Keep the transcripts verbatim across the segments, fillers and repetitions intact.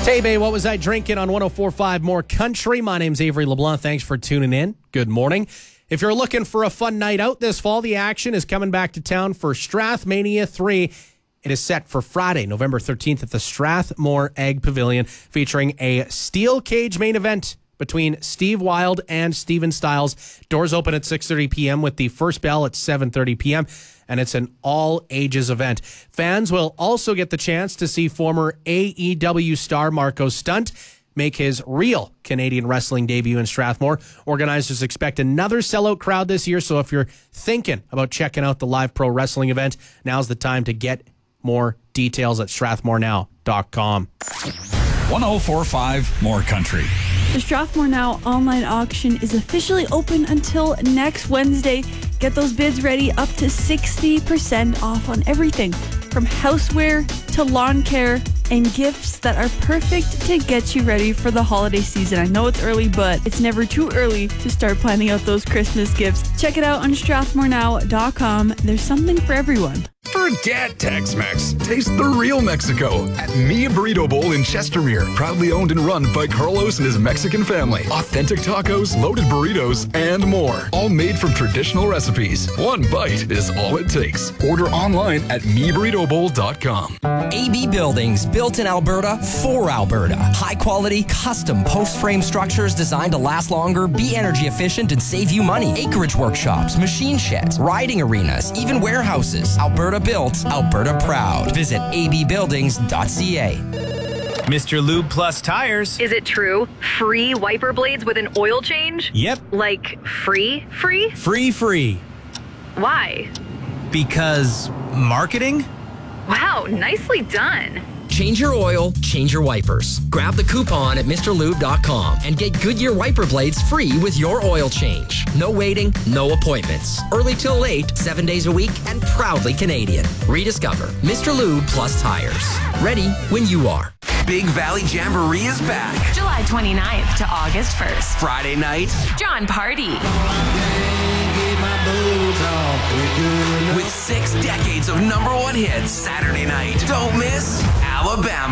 Tay-Bay, what was I drinking on one oh four point five More Country? My name's Avery LeBlanc. Thanks for tuning in. Good morning. If you're looking for a fun night out this fall, the action is coming back to town for Strathmania three. It is set for Friday, November thirteenth at the Strathmore Egg Pavilion, featuring a steel cage main event between Steve Wild and Steven Styles. Doors open at six thirty p.m. with the first bell at seven thirty p.m., and it's an all-ages event. Fans will also get the chance to see former A E W star Marco Stunt make his real Canadian wrestling debut in Strathmore. Organizers expect another sellout crowd this year, so if you're thinking about checking out the live pro wrestling event, now's the time to get more details at strathmore now dot com. one oh four point five More Country. The Strathmore Now online auction is officially open until next Wednesday. Get those bids ready, up to sixty percent off on everything from houseware to lawn care and gifts that are perfect to get you ready for the holiday season. I know it's early, but it's never too early to start planning out those Christmas gifts. Check it out on strathmore now dot com. There's something for everyone. Forget Tex-Mex. Taste the real Mexico at Mi Burrito Bowl in Chestermere. Proudly owned and run by Carlos and his Mexican family. Authentic tacos, loaded burritos, and more. All made from traditional recipes. One bite is all it takes. Order online at mi burrito bowl dot com. A B Buildings, built in Alberta for Alberta. High quality, custom post-frame structures designed to last longer, be energy efficient, and save you money. Acreage workshops, machine sheds, riding arenas, even warehouses. Alberta built, Alberta proud. Visit a b buildings dot c a. Mister Lube Plus Tires. Is it true? Free wiper blades with an oil change? Yep. Like free, free? Free, free. Why? Because marketing? Wow, nicely done. Change your oil, change your wipers. Grab the coupon at Mr Lube dot com and get Goodyear wiper blades free with your oil change. No waiting, no appointments. Early till late, seven days a week, and proudly Canadian. Rediscover Mister Lube Plus Tires. Ready when you are. Big Valley Jamboree is back. July twenty-ninth to August first. Friday night, John Party. With six decades of number one hits, Saturday night, don't miss Alabama.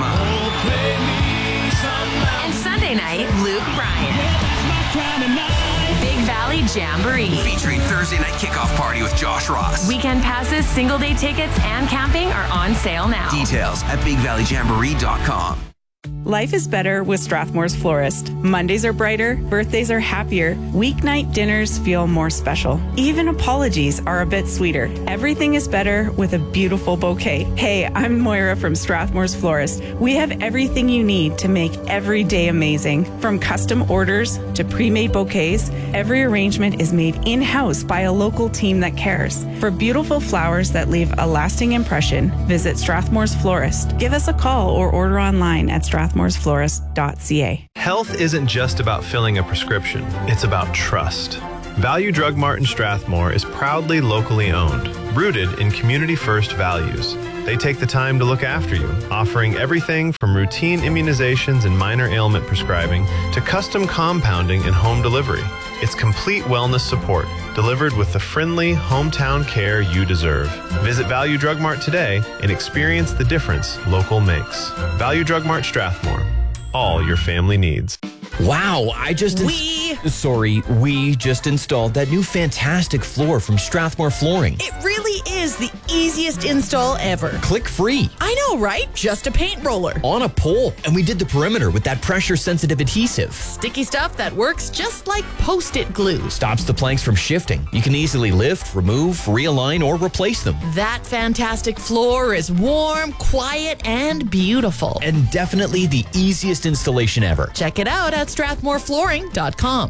And Sunday night, Luke Bryan. Big Valley Jamboree. Featuring Thursday night kickoff party with Josh Ross. Weekend passes, single day tickets, and camping are on sale now. Details at big valley jamboree dot com. Life is better with Strathmore's Florist. Mondays are brighter, birthdays are happier, weeknight dinners feel more special. Even apologies are a bit sweeter. Everything is better with a beautiful bouquet. Hey, I'm Moira from Strathmore's Florist. We have everything you need to make every day amazing. From custom orders to pre-made bouquets, every arrangement is made in-house by a local team that cares. For beautiful flowers that leave a lasting impression, visit Strathmore's Florist. Give us a call or order online at strathmore florist dot c a. Health isn't just about filling a prescription, it's about trust. Value Drug Mart in Strathmore is proudly locally owned, rooted in community-first values. They take the time to look after you, offering everything from routine immunizations and minor ailment prescribing to custom compounding and home delivery. It's complete wellness support, delivered with the friendly hometown care you deserve. Visit Value Drug Mart today and experience the difference local makes. Value Drug Mart Strathmore. All your family needs. Wow, I just... Ins- we... Sorry, we just installed that new fantastic floor from Strathmore Flooring. It really is the easiest install ever. Click free. I know, right? Just a paint roller. On a pole. And we did the perimeter with that pressure-sensitive adhesive. Sticky stuff that works just like Post-it glue. Stops the planks from shifting. You can easily lift, remove, realign, or replace them. That fantastic floor is warm, quiet, and beautiful. And definitely the easiest installation ever. Check it out at strathmore flooring dot com.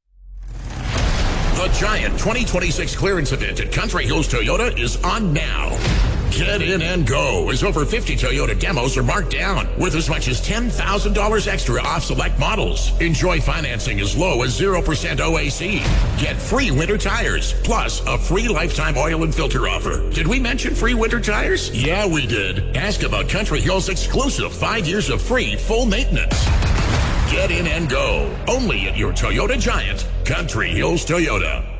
The Giant twenty twenty-six clearance event at Country Hills Toyota is on now. Get in and go, as over fifty Toyota demos are marked down with as much as ten thousand dollars extra off select models. Enjoy financing as low as zero percent O A C. Get free winter tires, plus a free lifetime oil and filter offer. Did we mention free winter tires? Yeah, we did. Ask about Country Hills' exclusive five years of free full maintenance. Get in and go, only at your Toyota Giant, Country Hills Toyota.